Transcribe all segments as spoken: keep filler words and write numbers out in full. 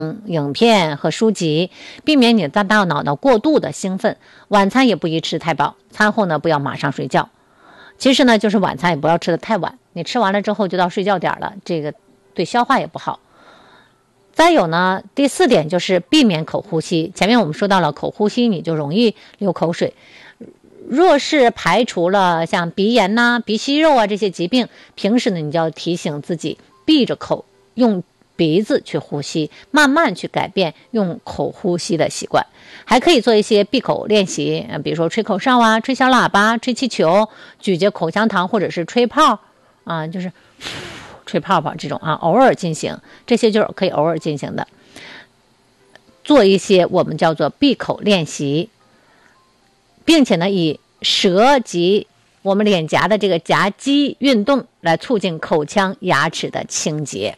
影片和书籍，避免你的大脑呢过度的兴奋。晚餐也不宜吃太饱，餐后呢不要马上睡觉。其实呢，就是晚餐也不要吃得太晚，你吃完了之后就到睡觉点了，这个对消化也不好。再有呢，第四点就是避免口呼吸。前面我们说到了口呼吸，你就容易流口水。若是排除了像鼻炎呐、鼻息肉啊这些疾病，平时呢你就要提醒自己闭着口用鼻子去呼吸，慢慢去改变用口呼吸的习惯。还可以做一些闭口练习，比如说吹口哨啊、吹小喇叭、吹气球、咀嚼口香糖，或者是吹泡啊，就是吹泡泡这种啊，偶尔进行，这些就是可以偶尔进行的。做一些我们叫做闭口练习，并且呢以舌及我们脸颊的这个夹击运动来促进口腔牙齿的清洁。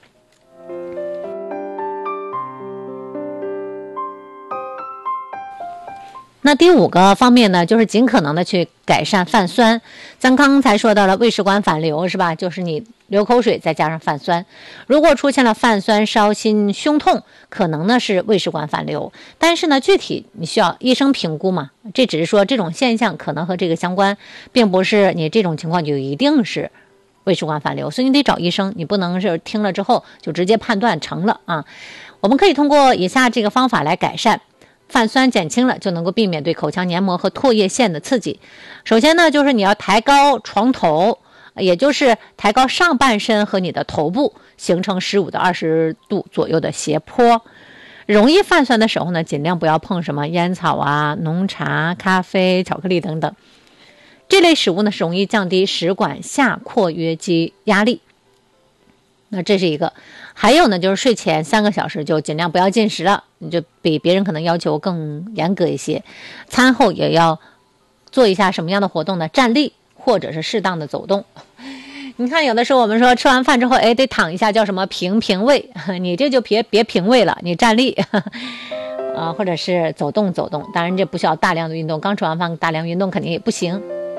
那第五个方面呢，就是尽可能的去改善泛酸。咱刚才说到了胃食管反流是吧？就是你流口水再加上泛酸。如果出现了泛酸、烧心、胸痛，可能呢是胃食管反流。但是呢，具体你需要医生评估嘛。这只是说这种现象可能和这个相关，并不是你这种情况就一定是胃食管反流，所以你得找医生，你不能是听了之后就直接判断成了啊。我们可以通过以下这个方法来改善。泛酸减轻了，就能够避免对口腔黏膜和唾液腺的刺激。首先呢，就是你要抬高床头，也就是抬高上半身和你的头部，形成十五到二十度左右的斜坡。容易泛酸的时候呢，尽量不要碰什么烟草啊、浓茶、咖啡、巧克力等等。这类食物呢，是容易降低食管下括约肌压力。那这是一个。还有呢，就是睡前三个小时就尽量不要进食了，你就比别人可能要求更严格一些。餐后也要做一下什么样的活动呢？站立或者是适当的走动。你看有的时候我们说吃完饭之后，哎，得躺一下，叫什么平平胃，你这就别别平胃了，你站立啊，或者是走动走动。当然这不需要大量的运动，刚吃完饭大量运动肯定也不行。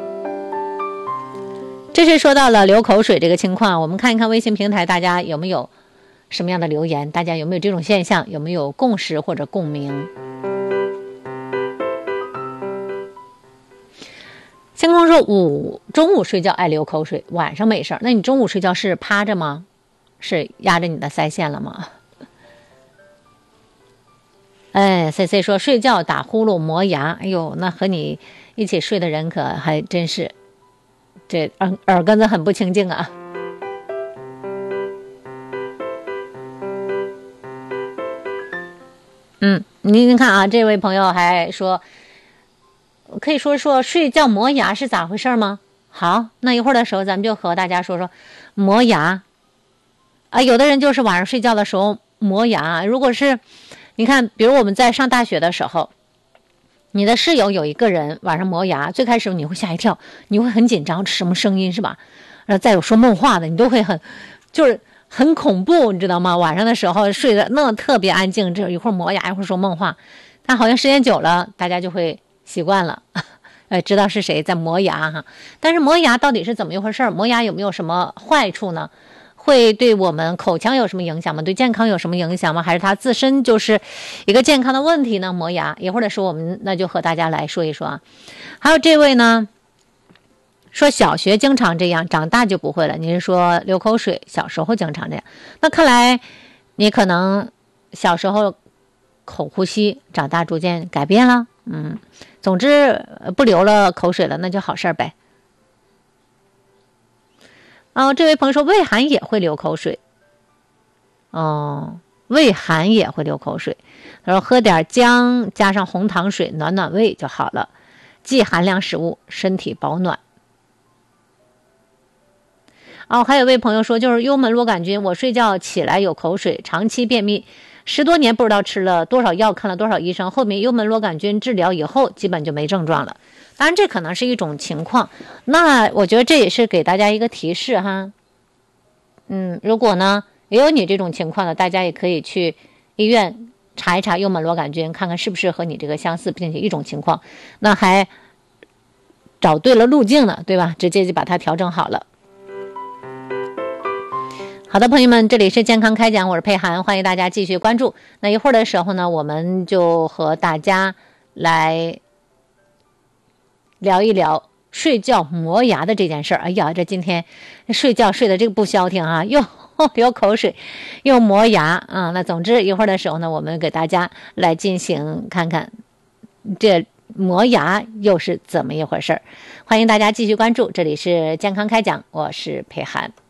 这是说到了流口水这个情况，我们看一看微信平台大家有没有什么样的留言，大家有没有这种现象，有没有共识或者共鸣。星空说午中午睡觉爱流口水，晚上没事。那你中午睡觉是趴着吗？是压着你的腮腺了吗？哎 C C 说睡觉打呼噜磨牙，哎呦，那和你一起睡的人可还真是这耳耳根子很不清净啊。嗯，您您看啊，这位朋友还说，可以说说睡觉磨牙是咋回事吗？好，那一会儿的时候咱们就和大家说说磨牙啊。有的人就是晚上睡觉的时候磨牙，如果是你看，比如我们在上大学的时候，你的室友有一个人晚上磨牙，最开始你会吓一跳，你会很紧张，什么声音是吧？然后再有说梦话的，你都会很就是很恐怖，你知道吗？晚上的时候睡得那特别安静，这一会儿磨牙一会儿说梦话，但好像时间久了大家就会习惯了，呃，知道是谁在磨牙哈。但是磨牙到底是怎么一回事？磨牙有没有什么坏处呢？会对我们口腔有什么影响吗？对健康有什么影响吗？还是它自身就是一个健康的问题呢？磨牙一会儿的时候我们那就和大家来说一说啊。还有这位呢说小学经常这样，长大就不会了。你是说流口水小时候经常这样，那看来你可能小时候口呼吸，长大逐渐改变了。嗯，总之不流了口水了，那就好事呗。哦，这位朋友说胃寒也会流口水。哦，胃寒也会流口水。他说喝点姜加上红糖水暖暖胃就好了，忌寒凉食物，身体保暖。哦，还有位朋友说就是幽门螺杆菌，我睡觉起来有口水，长期便秘，十多年不知道吃了多少药，看了多少医生，后面幽门螺杆菌治疗以后基本就没症状了。当然这可能是一种情况，那我觉得这也是给大家一个提示哈。嗯，如果呢也有你这种情况的，大家也可以去医院查一查幽门螺杆菌，看看是不是和你这个相似，并且一种情况，那还找对了路径呢，对吧？直接就把它调整好了。 好的，朋友们，这里是健康开讲，我是佩涵，欢迎大家继续关注。那一会儿的时候呢，我们就和大家来聊一聊睡觉磨牙的这件事儿。哎呀，这今天睡觉睡得这个不消停啊，又流口水，又磨牙啊。那总之一会儿的时候呢，我们给大家来进行看看这磨牙又是怎么一回事儿。欢迎大家继续关注，这里是健康开讲，我是佩涵。